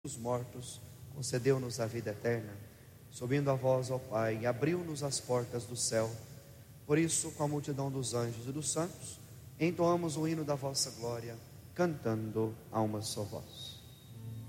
dos mortos, concedeu-nos a vida eterna, subindo a vós ao Pai, e abriu-nos as portas do céu. Por isso, com a multidão dos anjos e dos santos, entoamos o hino da vossa glória, cantando a uma só voz.